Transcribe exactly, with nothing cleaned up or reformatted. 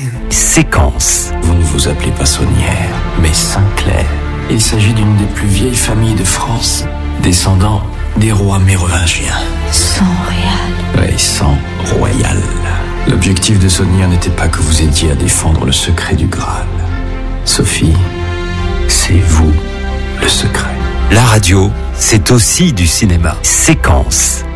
Séquence. Vous ne vous appelez pas Saunière, mais Sinclair. Il s'agit d'une des plus vieilles familles de France, descendant des rois mérovingiens. Sang royal. Oui, sang royal. L'objectif de Saunière n'était pas que vous aidiez à défendre le secret du Graal. Sophie, c'est vous le secret. La radio, c'est aussi du cinéma. Séquence.